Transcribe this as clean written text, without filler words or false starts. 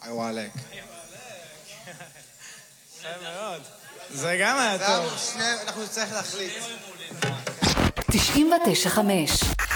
וואלק. יפה מאוד. זה גם היה טוב. אנחנו נצטרך להחליט. 99.5